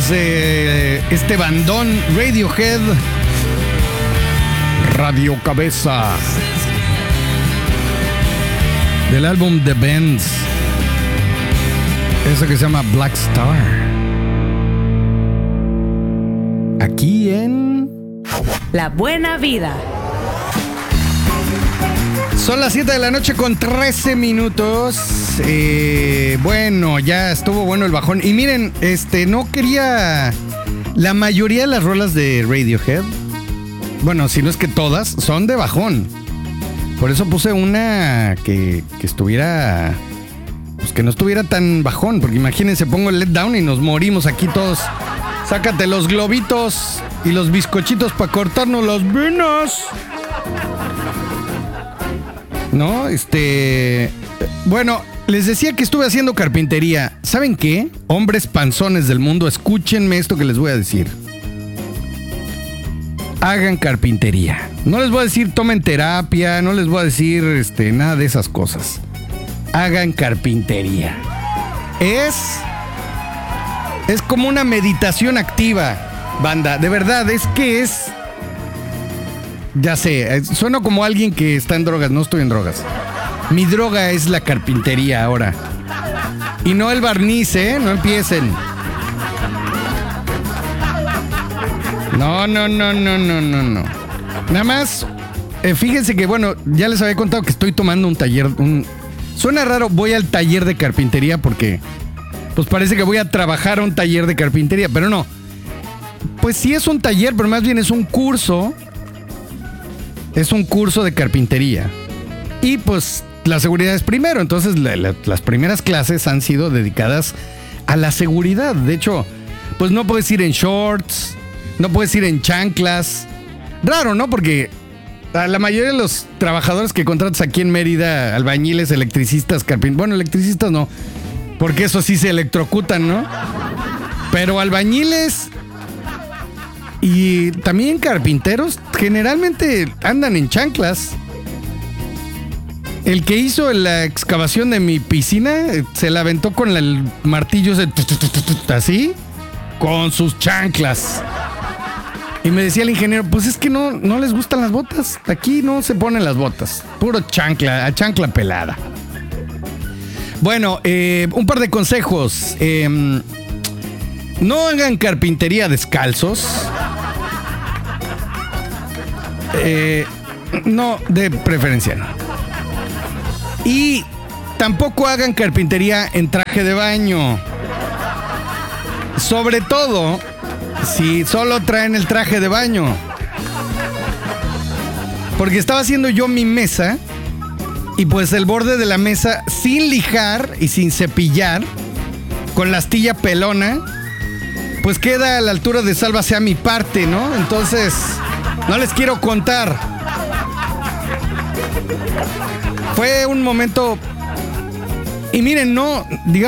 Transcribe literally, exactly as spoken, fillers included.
de este bandón Radiohead, Radio Cabeza, del álbum The Bends, eso que se llama Black Star. Aquí en La Buena Vida. Son las siete de la noche con trece minutos. Eh, bueno, ya estuvo bueno el bajón. Y miren, este, no quería... La mayoría de las rolas de Radiohead, bueno, si no es que todas, son de bajón. Por eso puse una que, que estuviera... Pues que no estuviera tan bajón. Porque imagínense, pongo el Let Down y nos morimos aquí todos. Sácate los globitos y los bizcochitos para cortarnos las venas. No, este... Bueno, les decía que estuve haciendo carpintería. ¿Saben qué? Hombres panzones del mundo, escúchenme esto que les voy a decir. Hagan carpintería. No les voy a decir tomen terapia, no les voy a decir este, nada de esas cosas. Hagan carpintería. Es... Es como una meditación activa, banda. De verdad, es que es... Ya sé, sueno como alguien que está en drogas. No estoy en drogas. Mi droga es la carpintería ahora. Y no el barniz, ¿eh? No empiecen. No, no, no, no, no, no, no. Nada más, eh, fíjense que, bueno, ya les había contado que estoy tomando un taller. Un... Suena raro, voy al taller de carpintería porque... Pues parece que voy a trabajar a un taller de carpintería, pero no. Pues sí es un taller, pero más bien es un curso... Es un curso de carpintería. Y pues la seguridad es primero. Entonces la, la, las primeras clases han sido dedicadas a la seguridad. De hecho, pues no puedes ir en shorts, no puedes ir en chanclas. Raro, ¿no? Porque a la mayoría de los trabajadores que contratas aquí en Mérida, albañiles, electricistas, carpinteros... Bueno, electricistas no, porque eso sí se electrocutan, ¿no? Pero albañiles... Y también carpinteros generalmente andan en chanclas. El que hizo la excavación de mi piscina se la aventó con el martillo así, con sus chanclas. Y me decía el ingeniero, pues es que no, no les gustan las botas. Aquí no se ponen las botas. Puro chancla, a chancla pelada. Bueno, eh, un par de consejos. Eh, no hagan carpintería descalzos. Eh, no, de preferencia no. Y tampoco hagan carpintería en traje de baño. Sobre todo si solo traen el traje de baño. Porque estaba haciendo yo mi mesa y pues el borde de la mesa sin lijar y sin cepillar, con la astilla pelona, pues queda a la altura de sálvase a mi parte, ¿no? Entonces... No les quiero contar. Fue un momento... Y miren, no... digamos